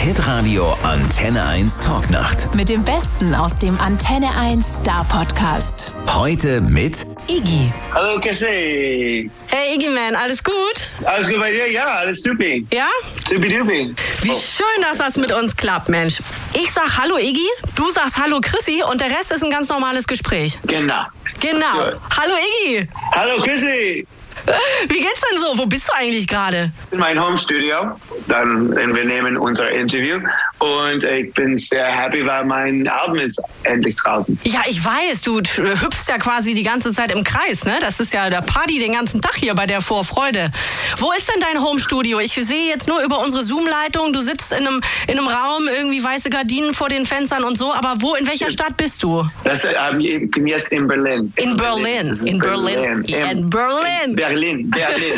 Hitradio Antenne 1 Talknacht. Mit dem Besten aus dem Antenne 1 Star Podcast. Heute mit Iggy. Hallo Cassie. Hey Iggy Man, alles gut? Alles gut bei dir? Ja, alles super. Ja? Supi-dupi. Wie schön, dass das mit uns klappt, Mensch. Ich sag Hallo Iggy, du sagst Hallo Chrissy und der Rest ist ein ganz normales Gespräch. Genau. Genau. Gut. Hallo Iggy. Hallo Cassie. Wie geht's denn so? Wo bist du eigentlich gerade? In meinem Homestudio. Dann wir nehmen unser Interview und ich bin sehr happy, weil mein Album ist endlich draußen. Ja, ich weiß, du hüpfst ja quasi die ganze Zeit im Kreis, ne? Das ist ja der Party den ganzen Tag hier bei der Vorfreude. Wo ist denn dein Homestudio? Ich sehe jetzt nur über unsere Zoom-Leitung, du sitzt in einem Raum, irgendwie weiße Gardinen vor den Fenstern und so, aber in welcher Stadt bist du? Ich bin jetzt in Berlin. In Berlin. Berlin.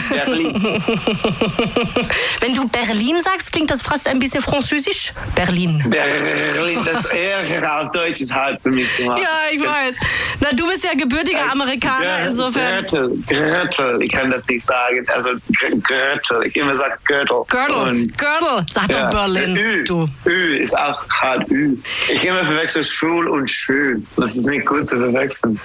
Wenn du Berlin sagst, klingt das fast ein bisschen französisch. Berlin, das Ärger auf Deutsch ist hart für mich gemacht. Ja, ich weiß. Na, du bist ja gebürtiger Amerikaner, insofern. Gürtel, ich kann das nicht sagen. Also Gürtel, ich immer sage Gürtel. Gürtel, sag doch Berlin, Ü. du. Ü ist auch hart Ü. Ich immer verwechsel schwul und schwül. Das ist nicht gut zu verwechseln.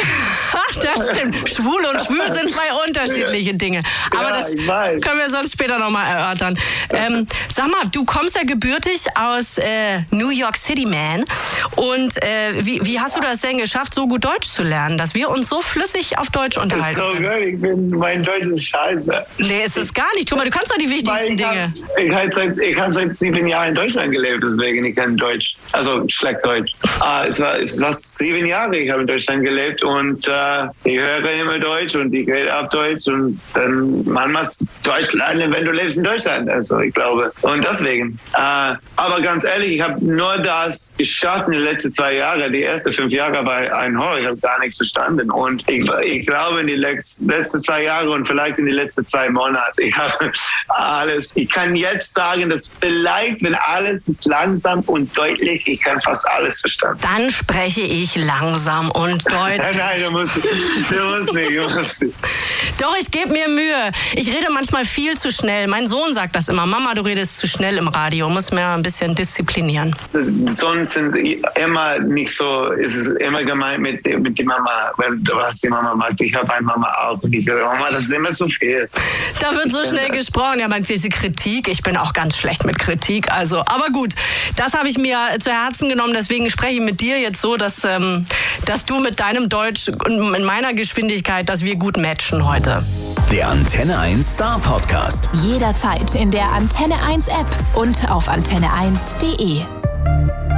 Das stimmt. Schwul und schwül sind zwei unterschiedliche Dinge. Aber Ja, das ich weiß. können wir sonst später nochmal erörtern. Sag mal, du kommst ja gebürtig aus New York City, Man. Und wie hast du das denn geschafft, so gut Deutsch zu lernen, dass wir uns so flüssig auf Deutsch unterhalten So können? gut, mein Deutsch ist scheiße. Nee, ist es gar nicht. Guck mal, du kannst doch die wichtigsten Dinge. Ich habe seit 7 Jahren in Deutschland gelebt, deswegen ich kann Deutsch. Also schlecht Deutsch. Es war 7 Jahre, ich habe in Deutschland gelebt und ich höre immer Deutsch und ich rede auf Deutsch und dann man muss Deutsch lernen, wenn du lebst in Deutschland. Also ich glaube. Und deswegen. Aber ganz ehrlich, ich habe nur das geschafft in den letzten 2 Jahren. Die ersten 5 Jahre bei Einhorn, ich habe gar nichts verstanden. Und ich glaube in die letzten 2 Jahre und vielleicht in die letzten 2 Monate, ich habe alles. Ich kann jetzt sagen, dass vielleicht, wenn alles ist langsam und deutlich, ich kann fast alles verstanden. Dann spreche ich langsam und deutlich. Nein, du musst nicht. Doch, ich gebe mir Mühe. Ich rede manchmal viel zu schnell. Mein Sohn sagt das immer. Mama, du redest zu schnell im Radio. Muss mir ein bisschen disziplinieren. Sonst sind immer nicht so, es ist immer gemeint mit der Mama, wenn du was die Mama macht. Ich habe eine Mama auch und ich sage, Mama, das ist immer zu viel. Da wird so schnell gesprochen. Ja, man, diese Kritik, ich bin auch ganz schlecht mit Kritik. Also, aber gut, das habe ich mir zu Herzen genommen. Deswegen spreche ich mit dir jetzt so, dass du mit deinem Deutsch und in meiner Geschwindigkeit, dass wir gut matchen heute. der Antenne 1 Star Podcast. Jederzeit in der Antenne 1 App und auf antenne1.de.